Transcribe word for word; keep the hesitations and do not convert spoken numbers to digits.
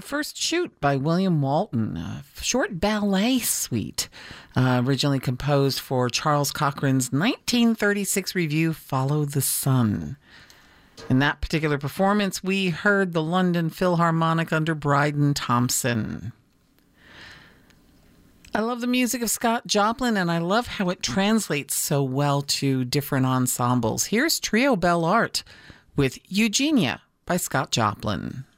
The First Shoot by William Walton, a short ballet suite uh, originally composed for Charles Cochrane's nineteen thirty-six revue, Follow the Sun. In that particular performance, we heard the London Philharmonic under Bryden Thompson. I love the music of Scott Joplin, and I love how it translates so well to different ensembles. Here's Trio Belle Art with Eugenia by Scott Joplin.